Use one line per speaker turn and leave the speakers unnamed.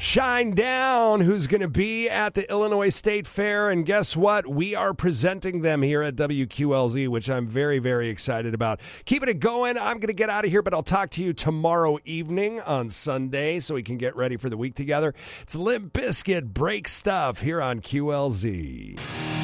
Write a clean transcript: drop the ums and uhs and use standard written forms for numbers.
Shinedown, who's going to be at the Illinois State Fair. And guess what? We are presenting them here at WQLZ, which I'm very, very excited about. Keeping it going. I'm going to get out of here, but I'll talk to you tomorrow evening on Sunday so we can get ready for the week together. It's Limp Bizkit Break Stuff here on QLZ.